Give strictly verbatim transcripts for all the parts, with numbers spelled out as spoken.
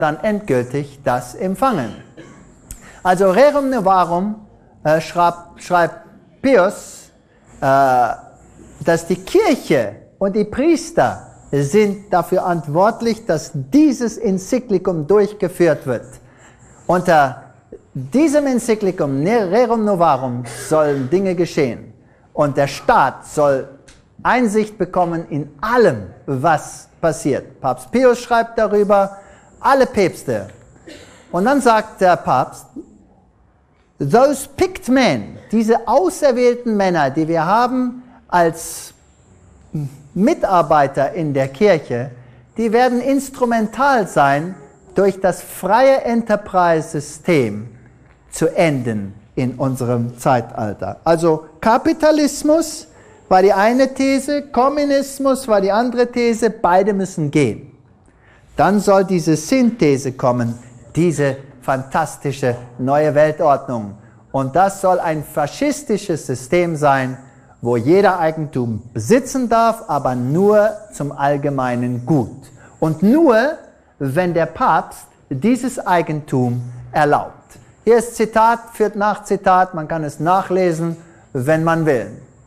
dann endgültig das empfangen. Also Rerum Novarum äh, schreibt, schreibt Pius, äh, dass die Kirche und die Priester sind dafür verantwortlich, dass dieses Enzyklikum durchgeführt wird. Unter diesem Enzyklikum Rerum Novarum sollen Dinge geschehen und der Staat soll Einsicht bekommen in allem, was passiert. Papst Pius schreibt darüber, alle Päpste. Und dann sagt der Papst, those picked men, diese auserwählten Männer, die wir haben als Mitarbeiter in der Kirche, die werden instrumental sein, durch das freie Enterprise-System zu enden in unserem Zeitalter. Also Kapitalismus war die eine These, Kommunismus war die andere These, beide müssen gehen. Dann soll diese Synthese kommen, diese fantastische neue Weltordnung. Und das soll ein faschistisches System sein, wo jeder Eigentum besitzen darf, aber nur zum allgemeinen Gut. Und nur, wenn der Papst dieses Eigentum erlaubt. Hier ist Zitat, führt nach Zitat, man kann es nachlesen, wenn man will.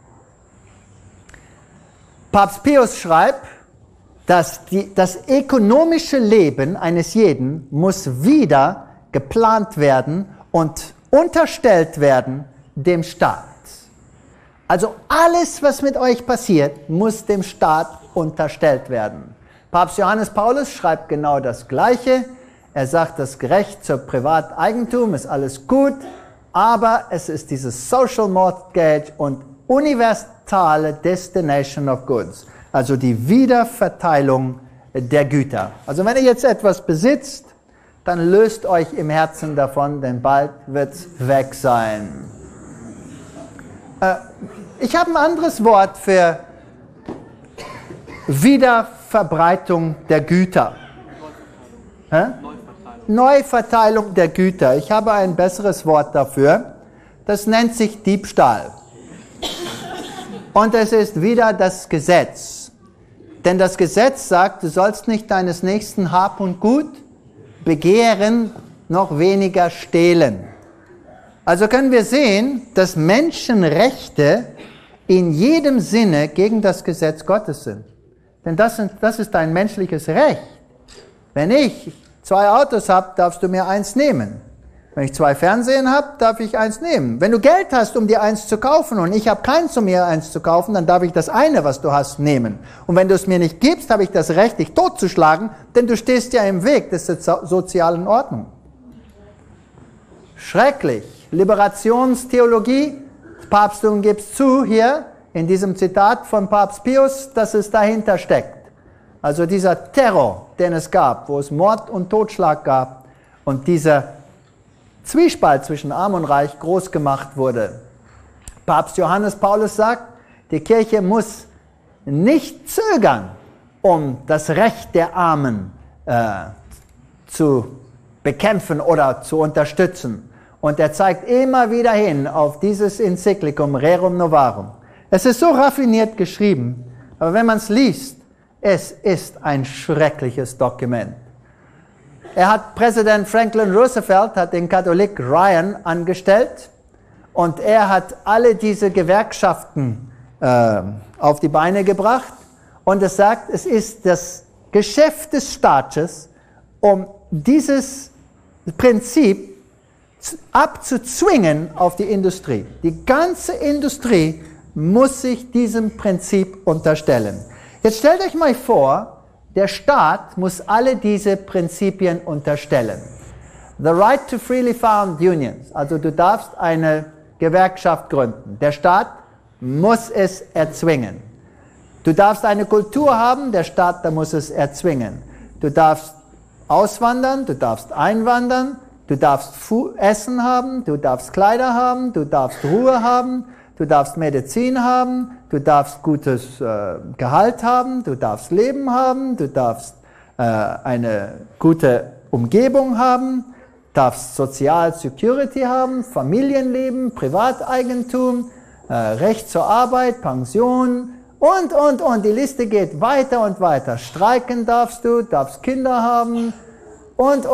Papst Pius schreibt, dass die, das ökonomische Leben eines jeden muss wieder geplant werden und unterstellt werden dem Staat. Also alles, was mit euch passiert, muss dem Staat unterstellt werden. Papst Johannes Paulus schreibt genau das Gleiche. Er sagt, das Recht zur Privateigentum ist alles gut, aber es ist dieses Social Mortgage und universale Destination of Goods, also die Wiederverteilung der Güter. Also wenn ihr jetzt etwas besitzt, dann löst euch im Herzen davon, denn bald wird es weg sein. Äh, ich habe ein anderes Wort für Wiederverbreitung der Güter. Hä? Neuverteilung der Güter. Ich habe ein besseres Wort dafür. Das nennt sich Diebstahl. Und es ist wieder das Gesetz. Denn das Gesetz sagt, du sollst nicht deines nächsten Hab und Gut begehren, noch weniger stehlen. Also können wir sehen, dass Menschenrechte in jedem Sinne gegen das Gesetz Gottes sind. Denn das, sind, das ist ein menschliches Recht. Wenn ich zwei Autos habe, darfst du mir eins nehmen. Wenn ich zwei Fernsehen habe, darf ich eins nehmen. Wenn du Geld hast, um dir eins zu kaufen und ich habe keins, um mir eins zu kaufen, dann darf ich das eine, was du hast, nehmen. Und wenn du es mir nicht gibst, habe ich das Recht, dich totzuschlagen, denn du stehst ja im Weg der sozialen Ordnung. Schrecklich. Liberationstheologie, das Papsttum gibt es zu hier, in diesem Zitat von Papst Pius, dass es dahinter steckt. Also dieser Terror, den es gab, wo es Mord und Totschlag gab und dieser Zwiespalt zwischen Arm und Reich groß gemacht wurde. Papst Johannes Paulus sagt, die Kirche muss nicht zögern, um das Recht der Armen äh, zu bekämpfen oder zu unterstützen. Und er zeigt immer wieder hin auf dieses Enzyklikum Rerum Novarum. Es ist so raffiniert geschrieben, aber wenn man es liest, es ist ein schreckliches Dokument. Er hat Präsident Franklin Roosevelt, hat den Katholik Ryan angestellt und er hat alle diese Gewerkschaften äh, auf die Beine gebracht und es sagt, es ist das Geschäft des Staates, um dieses Prinzip abzuzwingen auf die Industrie. Die ganze Industrie muss sich diesem Prinzip unterstellen. Jetzt stellt euch mal vor, der Staat muss alle diese Prinzipien unterstellen. The right to freely found unions, also du darfst eine Gewerkschaft gründen. Der Staat muss es erzwingen. Du darfst eine Kultur haben, der Staat, der muss es erzwingen. Du darfst auswandern, du darfst einwandern, du darfst Essen haben, du darfst Kleider haben, du darfst Ruhe haben, du darfst Medizin haben, du darfst gutes äh, Gehalt haben, du darfst Leben haben, du darfst äh, eine gute Umgebung haben, darfst Social Security haben, Familienleben, Privateigentum, äh, Recht zur Arbeit, Pension und, und, und. Die Liste geht weiter und weiter. Streiken darfst du, darfst Kinder haben, und